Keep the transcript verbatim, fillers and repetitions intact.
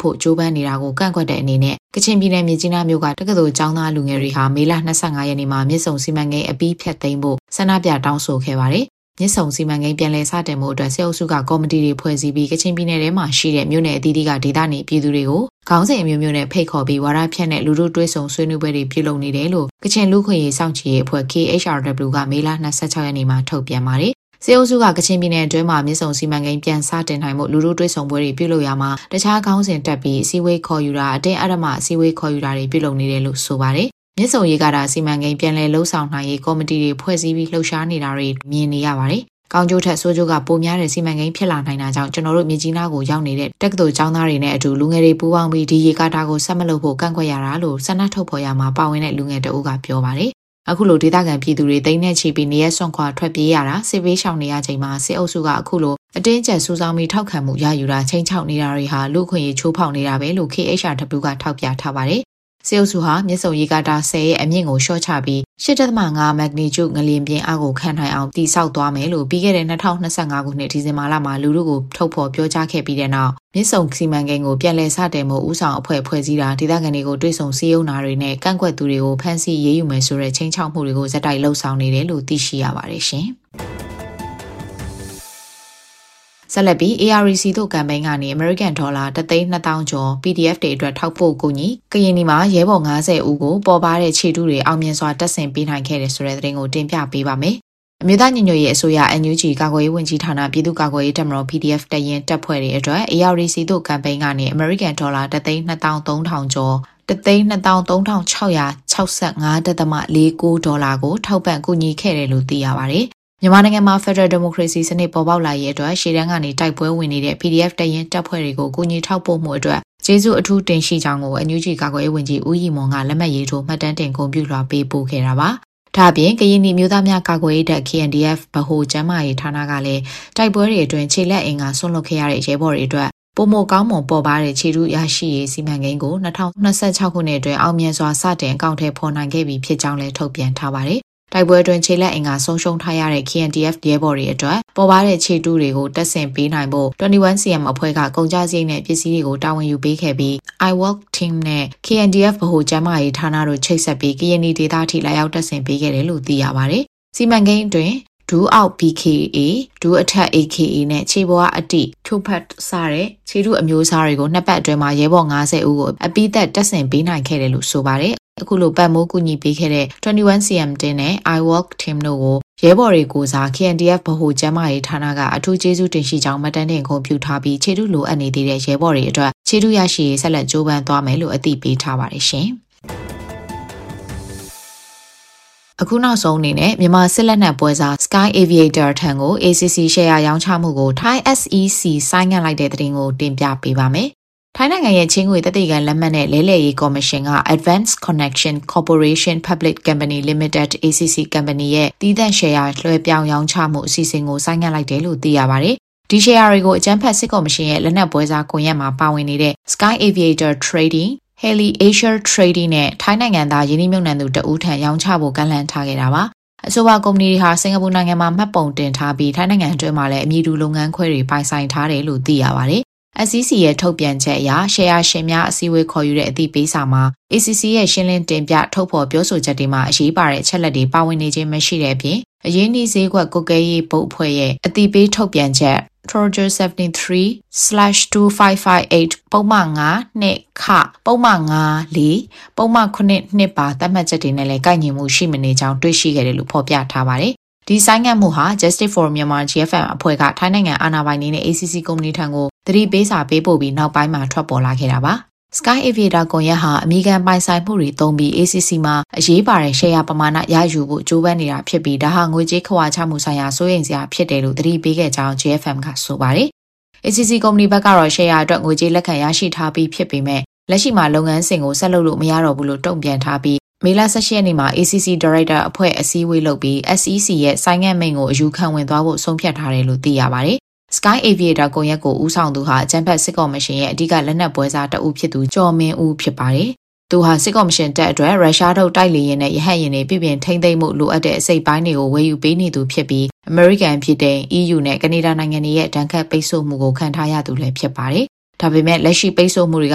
ဖို့ကြိုးပမ်းနေတာကိုကန့်ကွက်တဲ့အနေနဲ့ကချင်ပြည်နယ်မြစ်ကြီးနားမြို့ကတက္ကသိုလ်ကျောင်းသားလူငယ်တွေဟာမေလ၂၅ရက်နေ့မှာမြစ်ဆုံစီမံကိန်းအပြီးဖြတ်သိမ်းဖို့ဆန္ဒပြတောင်းဆိုခဲ့ပါတယ်။မြစ်ဆုံစီမံကိန်းပြန်လည်စတင်မှုအတွက်စစ်အုပ်စုကကော်မတီတွေဖွဲ့စည်းပြီးကချင်ပြည်နယ်ထဲမှာရှိတဲ့မြို့နယ်အသီးသီးကဒေသနေပြည်သူတွေကိုခေါင်းစဉ်အမျိုးမျိုးနဲ့ဖိတ်ခေါ်ပြီးဝါဒဖြန့်တဲ့လူထုတွဲဆုံဆွေးနွေးပွဲတွေပြုလုပ်နေတယ်လို့ကချင်လူခွင့်ရေးစောင့်ကြည့်ရေးအဖွဲ့ K H R W ကမေလ၂၆ရက်နေ့မှာထုတ်ပြန်ပါတယ်။စစ်အုပ်စုကကချင်ပြည်နယ်အတွင်းမှာမြစ်ဆုံစီမံကိန်းပြန်စတင်နိုင်မှုလူထုတွဲဆုံပွဲတွေပြုလုပ်ရမှာတခြားခေါင်းစဉ်တက်ပြီးအစည်းအဝေးခေါ်ယူတာအတင်းအဓမ္မအစည်းအဝေးခေါ်ယူတာတွေပြုလုပ်နေတယ်လို့ဆိုပါတယ်။မြစ်ဆုံရေကာတာစီမံကိန်းပြန်လည်လှုပ်ဆောင်နိုင်ရေးကော်မတီတွေဖွဲ့စည်းပြီးလှုပ်ရှားနေတာတွေမြင်နေရပါတယ်။ကောင်းကျိုးထက်ဆိုးကျိုးကပိုများတဲ့စီမံကိန်းဖြစ်လာနိုင်တာကြောင့်ကျွန်တော်တို့မြကြီးနားကိုရောက်နေတဲ့တက္ကသိုလ်ကျောင်းသားတွေနဲ့အတူလူငယ်တွေပူးပေါင်းပြီးဒီရေကာတာကိုဆက်မလုပ်ဖို့ကန့်ကွက်ရတာလို့ဆန္ဒထုတ်ဖော်ရမှာပါဝင်တဲ့လူငယ်တအုပ်ကပြောပါတယ်။အခုလိုဒေသခံပြည်သူတွေတိမ့်နဲ့ချီပြီးနေရဆွန့်ခွာထွက်ပြေးရတာစစ်ပေးရှောင်နေရချိန်မှာစစ်အုပ်စုကအခုလိုအတင်းကျပ်စူးစောင်းပြီးထောက်ခံမှုရယူတာချိန်ချောက်နေတာတွေဟာလူခွင့်ရေးချိုးဖောက်နေတာပဲလို့ K H R W ကထောက်ပြထားပါတယ်။စစ်အုပ်စုဟာမြစ်ဆုံရေကာတာဆယ်ရဲ့အမြင့်ကိုလျှော့ချပြီး ရှစ်ဒသမ ငါ မက်ဂနီကျုငလျင်ပြင်းအားကိုခံနိုင်အောင်တည်ဆောက်သွားမယ်လို့ပြီးခဲ့တဲ့၂၀၂၅ခုနှစ်ဒီဇင်ဘာလမှာလူထုကိုထုတ်ဖော်ပြောကြားခဲ့ပြီးတဲ့နောက်မြစ်ဆုံစီမံကိန်းကိုပြန်လည်စတင်မှုဦးဆောင်အဖွဲ့ဖွဲ့စည်းတာဒေသခံတွေကိုတွေ့ဆုံစည်းရုံးတာတွေနဲ့ကန့်ကွက်သူတွေကိုဖမ်းဆီးရေးယူမယ်ဆိုတဲ့ချိန်ချောက်မှုတွေကိုဇက်တိုက်လှုပ်ဆောင်နေတယ်လို့သိရှိရပါတယ်ရှင်။ဆက်လက်ပြီး A R E C တို့ကမ်ပိန်းကနေ American Dollar တသိန်းနှစ်သောင်းကျော် P D F တွေအတွက်ထောက်ပို့ကူညီကရင်နီမှာရဲဘော်၅၀ဦးကိုပေါ်ပါတဲ့ခြေတုတွေအောင်မြင်စွာတက်ဆင်ပေးနိုင်ခဲ့တယ်ဆိုတဲ့သတင်းကိုတင်ပြပေးပါမယ်။အမျိုးသားညီညွတ်ရေးအစိုးရ N U G ကာကွယ်ရေးဝန်ကြီးဌာနပြည်သူ့ကာကွယ်ရေးတပ်မတော် P D F တရင်တပ်ဖွဲ့တွေအတွက် A R E C တို့ကမ်ပိန်းကနေ American Dollar တသိန်းနှစ်သောင်းသုံးထောင်ကျော်တသိန်းနှစ်သောင်းသုံးထောင်ခြောက်ရာခြောက်ဆယ့်ငါးဒသမလေးကိုဒေါ်လာကိုထောက်ပံ့ကူညီခဲ့တယ်လို့သိရပါတယ်။မြန်မာနိုင်ငံမှာ Federal Democracy စနစ်ပေါ်ပေါက်လာရေးအတွက်ရှေ့တန်းကနေတိုက်ပွဲဝင်နေတဲ့ P D F တရင်တပ်ဖွဲ့တွေကိုကူညီထောက်ပို့မှုအတွက်ကျေးဇူးအထူးတင်ရှိကြောင်းကို N U G ကာကွယ်ရေးဝန်ကြီးဦးရီမွန်ကလက်မှတ်ရေးထိုးမှတ်တမ်းတင်ဂုဏ်ပြုလွှာပေးပို့ခဲ့တာပါ။ဒါ့အပြင်ကရင်နီမျိုးသားများကာကွယ်ရေးတပ် K N D F ဗဟိုကျန်းမာရေးဌာနကလည်းတိုက်ပွဲတွေအတွင်းခြေလက်အင်္ဂါဆွန့်လွတ်ခဲ့ရတဲ့ရဲဘော်တွေအတွက်ပုံမကောင်းမွန်ပေါ်ပါတဲ့ခြေထုရရှိရေးစီမံကိန်းကို၂၀၂၆ခုနှစ်အတွင်းအောင်မြင်စွာစတင်အကောင့်ထဲပေါ်နိုင်ခဲ့ပြီဖြစ်ကြောင်းလည်းထုတ်ပြန်ထားပါတယ်။တိုက်ပွဲအတွင်းခြေလက်အင်္ဂါဆုံးရှုံးထားရတဲ့ K N D F ရဲဘော်တွေအတွက်ပေါ်ပါတဲ့ခြေတုတွေကိုတက်ဆင်ပေးနိုင်ဖို့၂၁ C M အဖွဲ့ကကုန်ကြစရိတ်နဲ့ပစ္စည်းတွေကိုတာဝန်ယူပေးခဲ့ပြီး I Work Team နဲ့ K N D F ဗဟိုကျန်းမာရေးဌာနတို့ချိတ်ဆက်ပြီးကရင်နီဒေသထိလာရောက်တက်ဆင်ပေးခဲ့တယ်လို့သိရပါတယ်။စီမံကိန်းအတွင်းဒူးအောက် B K A ဒူးအထက် A K A နဲ့ခြေပေါ်အတိထုဖတ်စတဲ့ခြေတုအမျိုးအစားတွေကိုနှစ်ပတ်အတွင်းမှာရဲဘော်၅၀ဦးကိုအပိသက်တက်ဆင်ပေးနိုင်ခဲ့တယ်လို့ဆိုပါတယ်။အခုလိုပတ်မိုးကူညီပေးခဲ့တဲ့၂၁ C M တင်းနဲ့ I Work Team တို့ကိုရဲဘော်တွေကိုစား K N D F ဗဟိုကျန်းမာရေးဌာနကအထူးကျေးဇူးတင်ရှိကြောင်းမှတ်တမ်းတင်ဂုဏ်ပြုထားပြီးခြေတုလိုအပ်နေသေးတဲ့ရဲဘော်တွေအတွက်ခြေတုရရှိရေးဆက်လက်ကြိုးပမ်းသွားမယ်လို့အသိပေးထားပါတယ်ရှင်။အခုနောက်ဆုံးအနေနဲ့မြန်မာစစ်လက်နက်ပွဲစား Sky Aviator ထံကို A C C ရှယ်ယာရောင်းချမှုကို Thai S E C ဆိုင်းငံ့လိုက်တဲ့သတင်းကိုတင်ပြပေးပါမယ်။ထိုင်းနိုင်ငံရဲ့ချင်းငွေတသိကံလက်မှတ်နဲ့လဲလှယ်ရေးကော်မရှင်က Advanced Connection Corporation Public Company Limited A C C Company ရဲ့တည်တံ့ရှယ်ယာလွှဲပြောင်းရောင်းချမှုအစီအစဉ်ကိုဆိုင်းငံ့လိုက်တယ်လို့သိရပါတယ်။ဒီရှယ်ယာတွေကိုအကြမ်းဖက်စစ်ကော်မရှင်ရဲ့လက်နက်ပွဲစားကွန်ရက်မှာပါဝင်နေတဲ့ Sky Aviator Trading Heli Asia Trading နဲ့ထိုင်းနိုင်ငံသားယင်းနှိမ့်မြုပ်နှံသူတဦးထံရောင်းချဖို့ကန့်လန့်ထားခဲ့တာပါ။အဆိုပါကုမ္ပဏီတွေဟာစင်ကာပူနိုင်ငံမှာမှတ်ပုံတင်ထားပြီးထိုင်းနိုင်ငံအတွင်းမှာလည်းအမည်တူလုပ်ငန်းခွဲတွေပိုင်ဆိုင်ထားတယ်လို့သိရပါတယ်။ S E C ရဲ့ထုတ်ပြန်ချက်အရရှယ်ယာရှင်များအစည်းအဝေးခေါ်ယူတဲ့အသိပေးစာမှာ A C C ရဲ့ရှင်းလင်းတင်ပြထုတ်ဖော်ပြောဆိုချက်တွေမှာအရေးပါတဲ့အချက်လက်တွေပါဝင်နေခြင်းမရှိတဲ့အပြင်အရင်းနှီးဈေးကွက်ကုတ်ကဲရေးဘုတ်အဖွဲ့ရဲ့အသိပေးထုတ်ပြန်ချက် Trojan seventy-three slash two five five eight ပုံမှန်၅နှစ်ခပုံမှန်၅လေးပုံမှန်ခုနှစ်နှစ်ပါသတ်မှတ်ချက်တွေနဲ့လည်းကိုက်ညီမှုရှိမနေကြောင်းတွေ့ရှိခဲ့တယ်လို့ဖော်ပြထားပါတယ်။ဒီဆိုင်းငံ့မှုဟာ Justice for Myanmar G F M အဖွဲ့ကထိုင်းနိုင်ငံအာဏာပိုင်တွေနဲ့ A C C ကုမ္ပဏီထံကိုသတိပေးစာပေးပို့ပြီးနောက်ပိုင်းမှာထွက်ပေါ်လာခဲ့တာပါ။ Sky Aviator ကွန်ရက်ဟာအမေရိကန်ပိုင်ဆိုင်မှုတွေသုံးပြီး A C C မှာအရေးပါတဲ့ရှယ်ယာပမာဏရယူဖို့ကြိုးပမ်းနေတာဖြစ်ပြီးဒါဟာငွေကြေးခဝါချမှုဆိုင်ရာစိုးရိမ်စရာဖြစ်တယ်လို့သတိပေးခဲ့ကြောင်း G F M ကဆိုပါတယ်။ A C C ကုမ္ပဏီဘက်ကတော့ရှယ်ယာအတွက်ငွေကြေးလက်ခံရရှိထားပြီးဖြစ်ပေမဲ့လက်ရှိမှာလုပ်ငန်းစဉ်ကိုဆက်လုပ်လို့မရတော့ဘူးလို့တုံ့ပြန်ထားပြီးမေလ၁၈ရက်နေ့မှာ A C C Director အဖွဲ့အစည်းအဝေးလုပ်ပြီး S E C ရဲ့ဆိုင်းငံ့မိန့်ကိုအယူခံဝင်သွားဖို့ဆုံးဖြတ်ထားတယ်လို့သိရပါတယ်။ Sky Aviator ကွန်ရက်ကိုဦးဆောင်သူဟာအကြမ်းဖက်စစ်ကော်မရှင်ရဲ့အဓိကလက်နက်ပွဲစားတဦးဖြစ်သူကျော်မင်းဦးဖြစ်ပါတယ်။သူဟာစစ်ကော်မရှင်တပ်အတွက်ရုရှားထုတ်တိုက်လေယာဉ်နဲ့ရဟတ်ယာဉ်တွေပြည်ပြင်ထိန်းသိမ်းမှုလိုအပ်တဲ့အစိပ်ပိုင်းတွေကိုဝယ်ယူပေးနေသူဖြစ်ပြီး American ပြည်ထောင်စု E U နဲ့ကနေဒါနိုင်ငံတွေရဲ့ဒဏ်ခတ်ပိတ်ဆို့မှုကိုခံထားရသူလည်းဖြစ်ပါတယ်။ဒါပေမဲ့လက်ရှိပိတ်ဆို့မှုတွေက